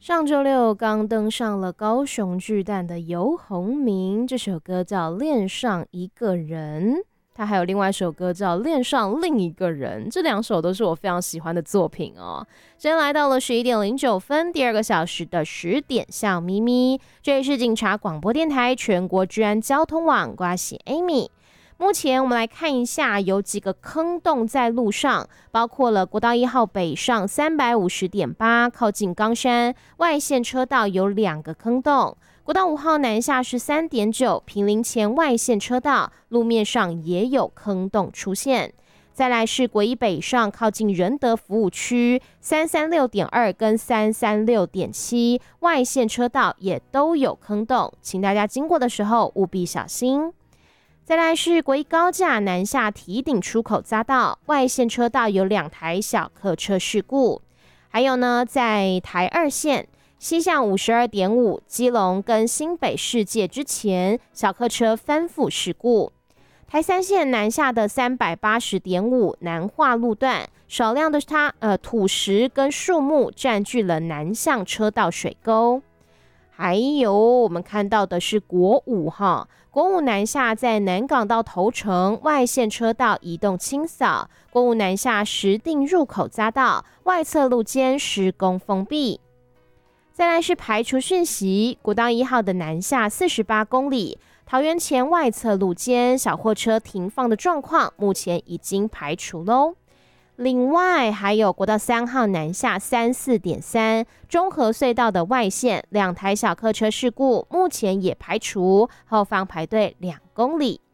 上周六刚登上了高雄巨蛋的游鸿明，这首歌叫《恋上一个人》，他还有另外一首歌叫《恋上另一个人》，这两首都是我非常喜欢的作品哦。今天来到了11:09，第二个小时的10点笑咪咪，这里是警察广播电台全国治安交通网，瓜喜 Amy。目前我们来看一下，有几个坑洞在路上，包括了国道1号北上350.8，靠近冈山外线车道有2个坑洞；国道5号南下13.9，坪林前外线车道路面上也有坑洞出现。再来是国一北上靠近仁德服务区336.2跟336.7，外线车道也都有坑洞，请大家经过的时候务必小心。再来是国一高架南下堤顶出口匝道，外线车道有2台小客车事故。还有呢，在台2线西向52.5，基隆跟新北市界之前，小客车翻覆事故。台3线南下的380.5南化路段，少量的土石跟树木占据了南向车道水沟。还有我们看到的是国五国五南下在南港到头城外线车道移动清扫，国五南下石碇入口匝道外侧路肩施工封闭。再来是排除讯息，国道1号的南下48公里，桃园前外侧路肩小货车停放的状况目前已经排除喽。另外还有国道3号南下34.3中和隧道的外线2台小客车事故，目前也排除，后方排队2公里。